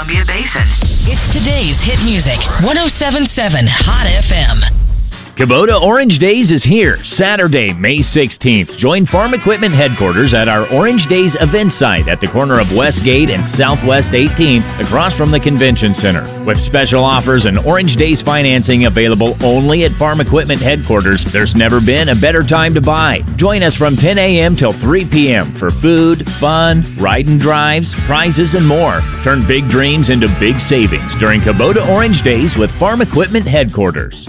Columbia Basin. It's today's hit music, 107.7 Hot FM. Kubota Orange Days is here, Saturday, May 16th. Join Farm Equipment Headquarters at our Orange Days event site at the corner of Westgate and Southwest 18th, across from the Convention Center. With special offers and Orange Days financing available only at Farm Equipment Headquarters, there's never been a better time to buy. Join us from 10 a.m. till 3 p.m. for food, fun, ride and drives, prizes, and more. Turn big dreams into big savings during Kubota Orange Days with Farm Equipment Headquarters.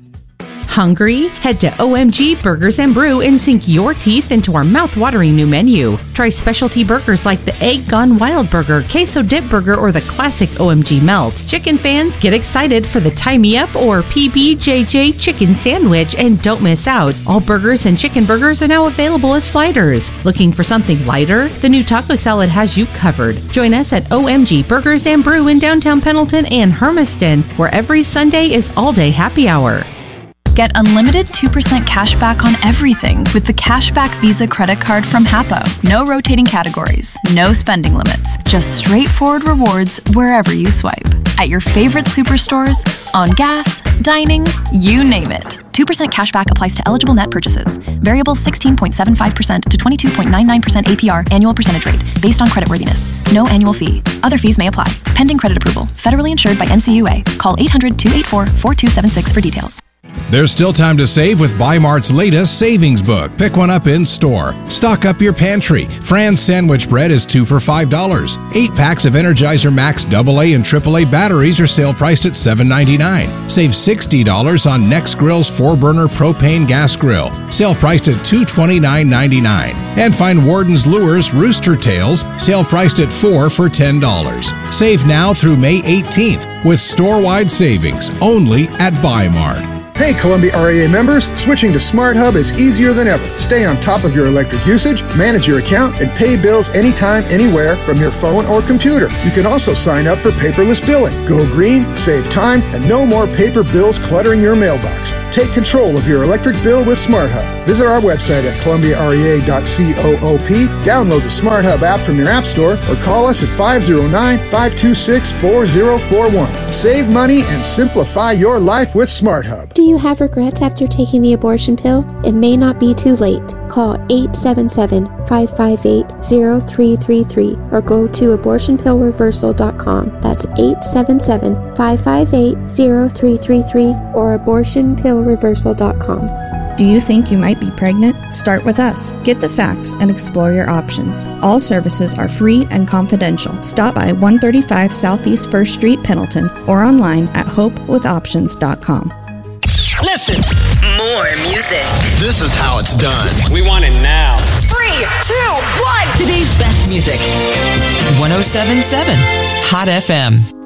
Hungry? Head to OMG Burgers and Brew and sink your teeth into our mouth-watering new menu. Try specialty burgers like the Egg Gone Wild Burger, Queso Dip Burger, or the classic OMG Melt. Chicken fans, get excited for the Tie Me Up or PBJJ Chicken Sandwich and don't miss out. All burgers and chicken burgers are now available as sliders. Looking for something lighter? The new taco salad has you covered. Join us at OMG Burgers and Brew in downtown Pendleton and Hermiston, where every Sunday is all-day happy hour. Get unlimited 2% cash back on everything with the Cashback Visa credit card from Hapo. No rotating categories, no spending limits, just straightforward rewards wherever you swipe. At your favorite superstores, on gas, dining, you name it. 2% cash back applies to eligible net purchases. Variable 16.75% to 22.99% APR annual percentage rate based on creditworthiness. No annual fee. Other fees may apply. Pending credit approval. Federally insured by NCUA. Call 800-284-4276 for details. There's still time to save with Bi-Mart's latest savings book. Pick one up in store. Stock up your pantry. Fran's sandwich bread is 2 for $5. 8 packs of Energizer Max AA and AAA batteries are sale priced at $7.99. Save $60 on Next Grill's 4-burner propane gas grill. Sale priced at $229.99. And find Warden's Lures Rooster Tails, sale priced at 4 for $10. Save now through May 18th with store-wide savings only at Bi-Mart. Hey Columbia REA members, switching to SmartHub is easier than ever. Stay on top of your electric usage, manage your account, and pay bills anytime, anywhere from your phone or computer. You can also sign up for paperless billing. Go green, save time, and no more paper bills cluttering your mailbox. Take control of your electric bill with SmartHub. Visit our website at columbiarea.coop, download the SmartHub app from your app store, or call us at 509-526-4041. Save money and simplify your life with SmartHub. Do you have regrets after taking the abortion pill? It may not be too late. Call 877-558-0333 or go to abortionpillreversal.com. That's 877-558-0333 or abortionpillreversal.com. Do you think you might be pregnant? Start with us. Get the facts and explore your options. All services are free and confidential. Stop by 135 Southeast 1st Street, Pendleton, or online at hopewithoptions.com. Listen. More music. This is how it's done. We want it now. 3, 2, 1. Today's best music. 107.7 Hot FM.